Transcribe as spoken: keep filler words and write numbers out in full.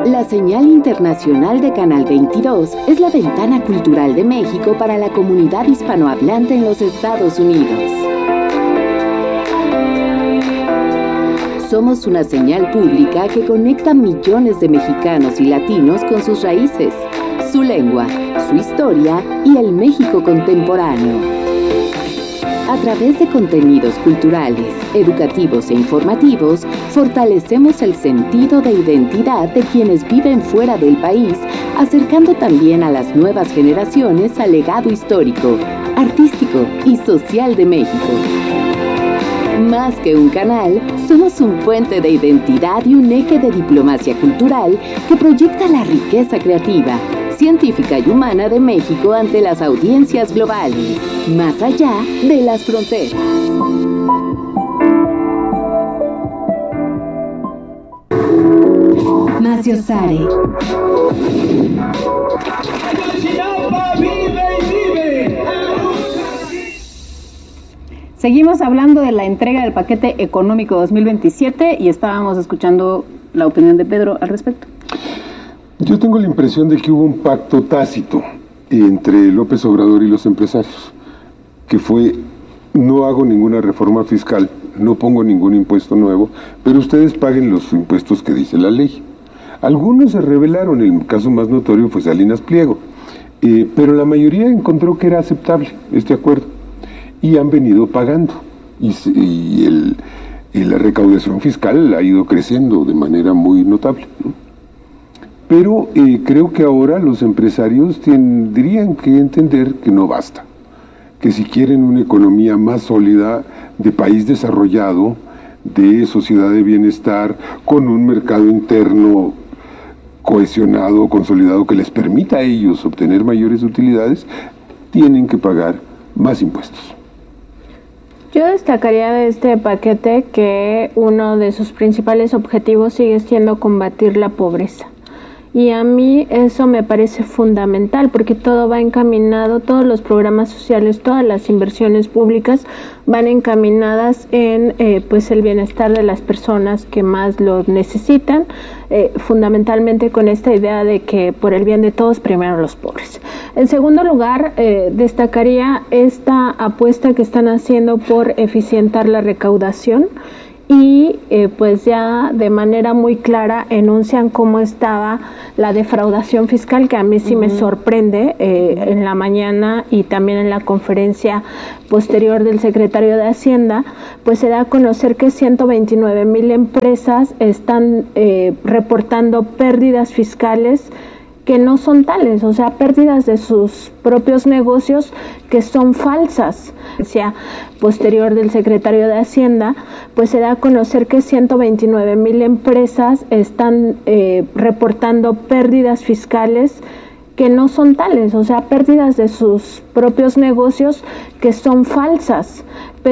La señal internacional de Canal veintidós es la ventana cultural de México para la comunidad hispanohablante en los Estados Unidos. Somos una señal pública que conecta millones de mexicanos y latinos con sus raíces, su lengua, su historia y el México contemporáneo. A través de contenidos culturales, educativos e informativos, fortalecemos el sentido de identidad de quienes viven fuera del país, acercando también a las nuevas generaciones al legado histórico, artístico y social de México. Más que un canal, somos un puente de identidad y un eje de diplomacia cultural que proyecta la riqueza creativa, científica y humana de México ante las audiencias globales, más allá de las fronteras. Macio Sare. Seguimos hablando de la entrega del paquete económico dos mil veintisiete y estábamos escuchando la opinión de Pedro al respecto. Yo tengo la impresión de que hubo un pacto tácito entre López Obrador y los empresarios, que fue: no hago ninguna reforma fiscal, no pongo ningún impuesto nuevo, pero ustedes paguen los impuestos que dice la ley. Algunos se rebelaron, el caso más notorio fue Salinas Pliego, eh, pero la mayoría encontró que era aceptable este acuerdo, y han venido pagando, y, y, el, y la recaudación fiscal ha ido creciendo de manera muy notable, ¿no? Pero eh, creo que ahora los empresarios tendrían que entender que no basta, que si quieren una economía más sólida, de país desarrollado, de sociedad de bienestar, con un mercado interno cohesionado, consolidado, que les permita a ellos obtener mayores utilidades, tienen que pagar más impuestos. Yo destacaría de este paquete que uno de sus principales objetivos sigue siendo combatir la pobreza. Y a mí eso me parece fundamental, porque todo va encaminado, todos los programas sociales, todas las inversiones públicas van encaminadas en eh, pues el bienestar de las personas que más lo necesitan, eh, fundamentalmente con esta idea de que por el bien de todos, primero los pobres. En segundo lugar, eh, destacaría esta apuesta que están haciendo por eficientar la recaudación, y eh, pues ya de manera muy clara enuncian cómo estaba la defraudación fiscal, que a mí sí uh-huh. me sorprende eh, uh-huh. en la mañana y también en la conferencia posterior del secretario de Hacienda, pues se da a conocer que ciento veintinueve mil empresas están eh, reportando pérdidas fiscales que no son tales, o sea, pérdidas de sus propios negocios que son falsas. Posterior del secretario de Hacienda, pues se da a conocer que ciento veintinueve mil empresas están eh, reportando pérdidas fiscales que no son tales, o sea, pérdidas de sus propios negocios que son falsas.